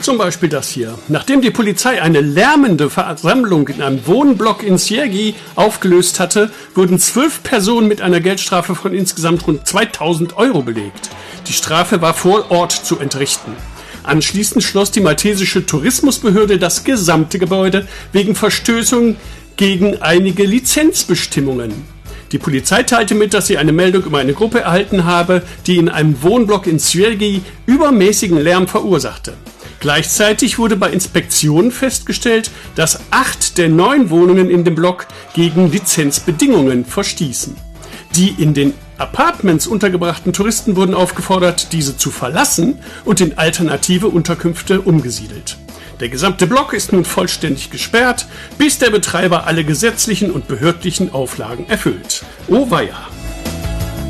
Zum Beispiel das hier. Nachdem die Polizei eine lärmende Versammlung in einem Wohnblock in Siegi aufgelöst hatte, wurden 12 Personen mit einer Geldstrafe von insgesamt rund 2000 Euro belegt. Die Strafe war vor Ort zu entrichten. Anschließend schloss die maltesische Tourismusbehörde das gesamte Gebäude wegen Verstößung gegen einige Lizenzbestimmungen. Die Polizei teilte mit, dass sie eine Meldung über eine Gruppe erhalten habe, die in einem Wohnblock in Siegi übermäßigen Lärm verursachte. Gleichzeitig wurde bei Inspektionen festgestellt, dass 8 der 9 Wohnungen in dem Block gegen Lizenzbedingungen verstießen. Die in den Apartments untergebrachten Touristen wurden aufgefordert, diese zu verlassen und in alternative Unterkünfte umgesiedelt. Der gesamte Block ist nun vollständig gesperrt, bis der Betreiber alle gesetzlichen und behördlichen Auflagen erfüllt. Oh weia!